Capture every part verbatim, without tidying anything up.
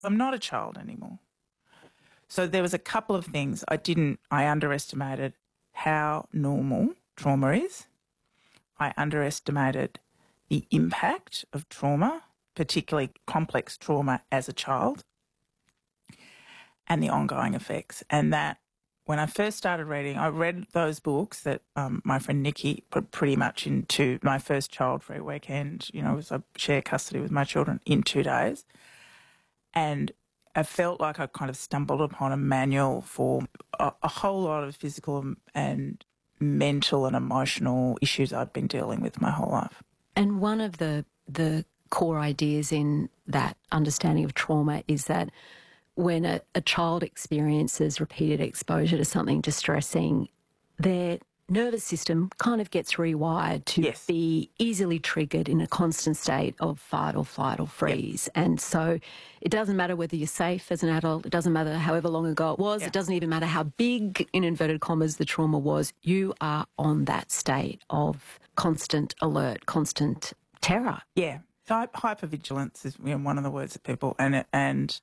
I'm not a child anymore. So there was a couple of things I didn't, I underestimated how normal trauma is. I underestimated the impact of trauma, particularly complex trauma as a child, and the ongoing effects. And that when I first started reading, I read those books that um, my friend Nikki put pretty much into my first child-free weekend. You know, was I share custody with my children in two days. And I felt like I kind of stumbled upon a manual for a, a whole lot of physical and mental and emotional issues I'd been dealing with my whole life. And one of the the core ideas in that understanding of trauma is that when a, a child experiences repeated exposure to something distressing, their nervous system kind of gets rewired to yes. be easily triggered in a constant state of fight or flight or freeze. Yep. And so it doesn't matter whether you're safe as an adult, it doesn't matter however long ago it was, yep. it doesn't even matter how big, in inverted commas, the trauma was, you are on that state of constant alert, constant terror. Yeah. Hypervigilance is, you know, one of the words that people, and it, and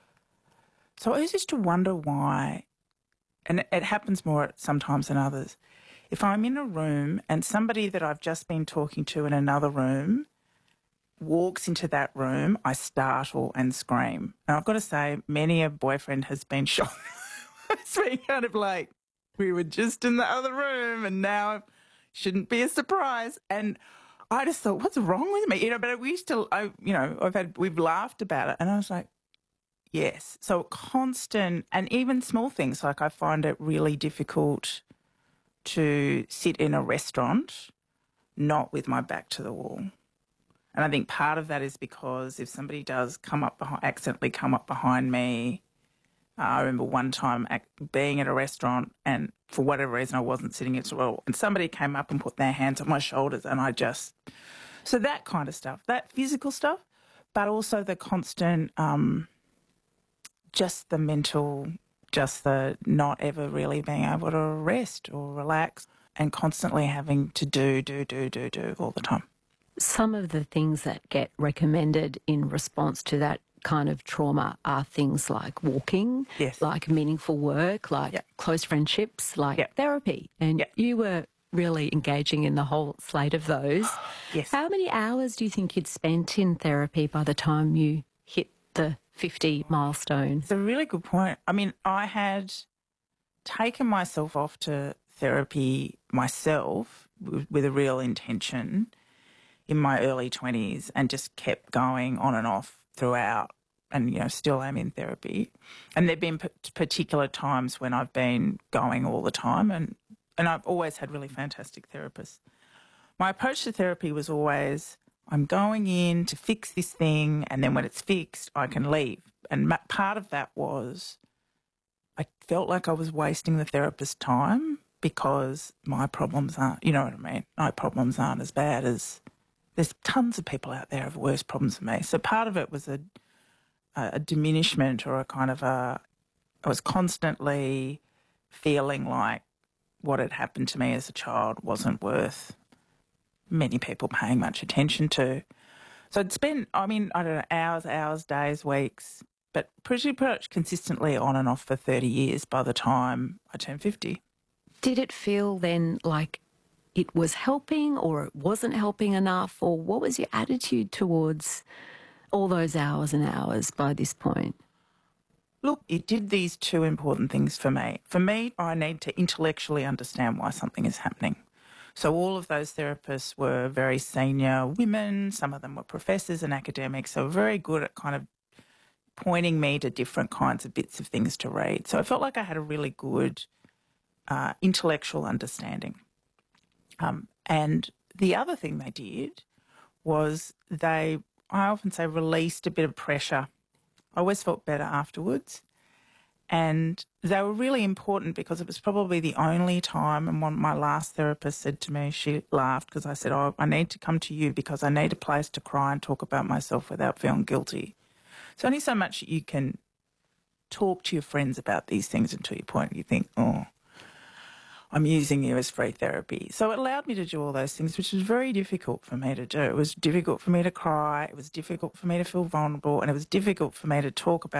so I used to wonder why, and it, it happens more sometimes than others. If I'm in a room and somebody that I've just been talking to in another room walks into that room, I startle and scream. And I've got to say, many a boyfriend has been shocked. It's been kind of like, we were just in the other room and now it shouldn't be a surprise. And I just thought, what's wrong with me? You know, but we used to, I, you know, I've had, we've laughed about it. And I was like, yes. So constant, and even small things, like I find it really difficult to sit in a restaurant not with my back to the wall. And I think part of that is because if somebody does come up behind, accidentally come up behind me, uh, I remember one time being at a restaurant and for whatever reason I wasn't sitting as well, and somebody came up and put their hands on my shoulders and I just... So that kind of stuff, that physical stuff, but also the constant, um, just the mental... just the not ever really being able to rest or relax and constantly having to do, do, do, do, do all the time. Some of the things that get recommended in response to that kind of trauma are things like walking, yes. like meaningful work, like yep. close friendships, like yep. therapy. And yep. you were really engaging in the whole slate of those. Yes. How many hours do you think you'd spent in therapy by the time you hit the fifty milestone? It's a really good point. I mean, I had taken myself off to therapy myself with, with a real intention in my early twenties and just kept going on and off throughout, and, you know, still am in therapy. And there've been p- particular times when I've been going all the time, and, and I've always had really fantastic therapists. My approach to therapy was always, I'm going in to fix this thing, and then when it's fixed, I can leave. And ma- part of that was I felt like I was wasting the therapist's time because my problems aren't, you know what I mean, my problems aren't as bad as, there's tons of people out there who have worse problems than me. So part of it was a, a diminishment or a kind of a, I was constantly feeling like what had happened to me as a child wasn't worth many people paying much attention to. So I'd spent, I mean, I don't know, hours, hours, days, weeks, but pretty much consistently on and off for thirty years by the time I turned fifty. Did it feel then like it was helping or it wasn't helping enough, or what was your attitude towards all those hours and hours by this point? Look, it did these two important things for me. For me, I need to intellectually understand why something is happening. So all of those therapists were very senior women. Some of them were professors and academics, so very good at kind of pointing me to different kinds of bits of things to read. So I felt like I had a really good uh, intellectual understanding. Um, and the other thing they did was they, I often say, released a bit of pressure. I always felt better afterwards. And they were really important because it was probably the only time, and one, my last therapist said to me, she laughed because I said, oh, I need to come to you because I need a place to cry and talk about myself without feeling guilty. It's only so much you can talk to your friends about these things until you point you think, oh. I'm using you as free therapy. So it allowed me to do all those things, which was very difficult for me to do. It was difficult for me to cry. It was difficult for me to feel vulnerable, and it was difficult for me to talk about